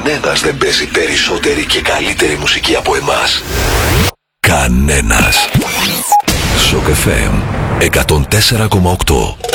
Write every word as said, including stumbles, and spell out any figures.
κανένας δεν παίζει περισσότερη και καλύτερη μουσική από εμάς. Κανένας. Σοκ εφ εμ εκατόν τέσσερα κόμμα οκτώ.